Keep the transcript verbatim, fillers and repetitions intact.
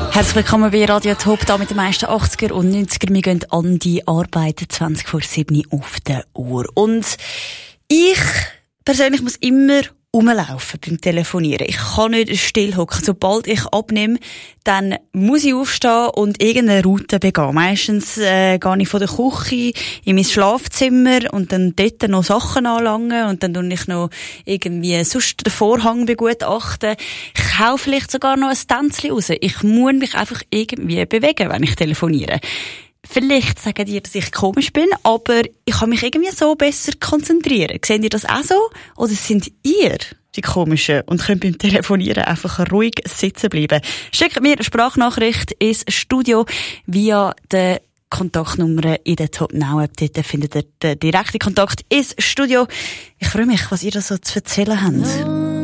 Herzlich willkommen bei Radio Top, da mit den meisten achtziger und neunziger. Wir gehen an die Arbeit zwanzig vor sieben auf der Uhr. Und ich persönlich muss immer rumlaufen beim Telefonieren. Ich kann nicht still hocken. Sobald ich abnehme, dann muss ich aufstehen und irgendeine Route begehen. Meistens äh, gehe ich von der Küche in mein Schlafzimmer und dann dort noch Sachen anlangen und dann tue ich noch irgendwie sonst den Vorhang begutachten. Ich hau vielleicht sogar noch ein Tänzchen raus. Ich muss mich einfach irgendwie bewegen, wenn ich telefoniere. Vielleicht sagen die, dass ich komisch bin, aber ich kann mich irgendwie so besser konzentrieren. Seht ihr das auch so? Oder sind ihr die Komischen und könnt beim Telefonieren einfach ruhig sitzen bleiben? Schickt mir eine Sprachnachricht ins Studio via der Kontaktnummer in der Top Now App. Dort findet ihr den direkten Kontakt ins Studio. Ich freue mich, was ihr da so zu erzählen habt.